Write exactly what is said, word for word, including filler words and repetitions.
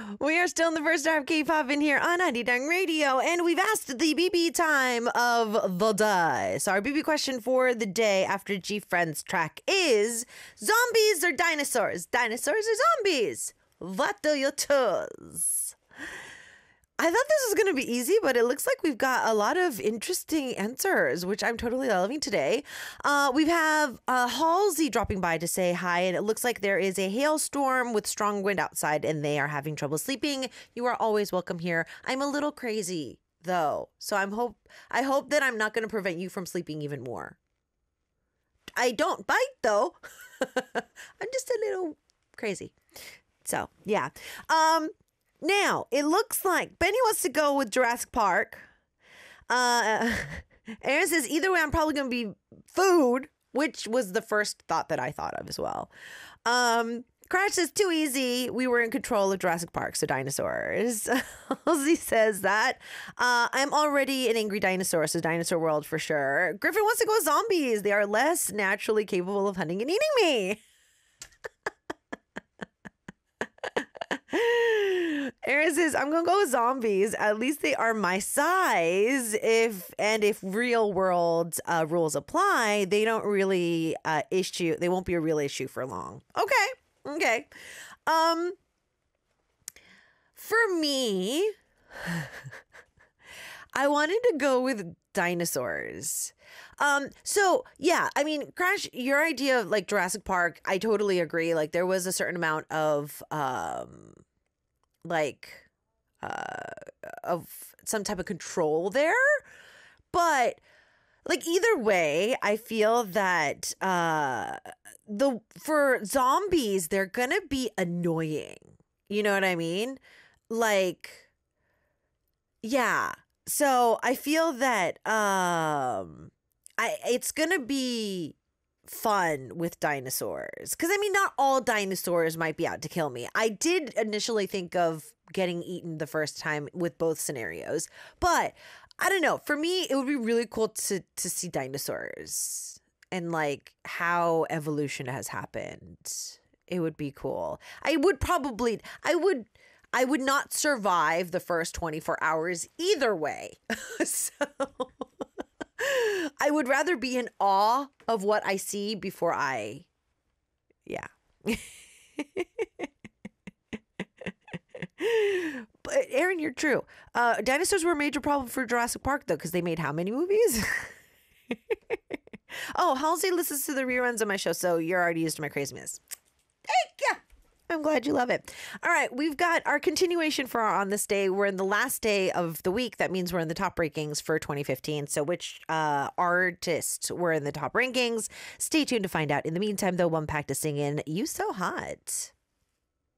We are still in the first hour of K-pop in here on Arirang Radio, and we've asked the B B time of the day. So our B B question for the day after G Friends track is: zombies or dinosaurs? Dinosaurs or zombies? What do you choose? I thought this was going to be easy, but it looks like we've got a lot of interesting answers, which I'm totally loving today. Uh, we have uh, Halsey dropping by to say hi, and it looks like there is a hailstorm with strong wind outside, and they are having trouble sleeping. You are always welcome here. I'm a little crazy, though, so I'm hope I hope that I'm not going to prevent you from sleeping even more. I don't bite, though. I'm just a little crazy. So, yeah. Um... Now, it looks like Benny wants to go with Jurassic Park. Uh, Aaron says, either way, I'm probably going to be food, which was the first thought that I thought of as well. Um, Crash says, too easy. We were in control of Jurassic Park, so dinosaurs. Halsey says that. Uh, I'm already an angry dinosaur, so dinosaur world for sure. Griffin wants to go with zombies. They are less naturally capable of hunting and eating me. Aaron says, I'm gonna go with zombies. At least they are my size. If and if real world uh, rules apply, they don't really uh, issue. They won't be a real issue for long. Okay, okay. Um, for me, I wanted to go with dinosaurs. Um, so yeah, I mean, Crash, your idea of like Jurassic Park, I totally agree. Like there was a certain amount of um like uh of some type of control there. But like either way, I feel that uh the for zombies, they're gonna be annoying. You know what I mean? Like yeah. So I feel that um I it's gonna be fun with dinosaurs. Because I mean, not all dinosaurs might be out to kill me. I did initially think of getting eaten the first time with both scenarios. But I don't know. For me, it would be really cool to to see dinosaurs and like how evolution has happened. It would be cool. I would probably I would I would not survive the first twenty-four hours either way. So I would rather be in awe of what I see before I, yeah. But Aaron, you're true. Uh, dinosaurs were a major problem for Jurassic Park, though, because they made how many movies? Oh, Halsey listens to the reruns of my show, so you're already used to my craziness. Thank you. I'm glad you love it. All right, we've got our continuation for our On This Day. We're in the last day of the week. That means we're in the top rankings for twenty fifteen. So which uh, artists were in the top rankings? Stay tuned to find out. In the meantime, though, one pack to sing in You So Hot.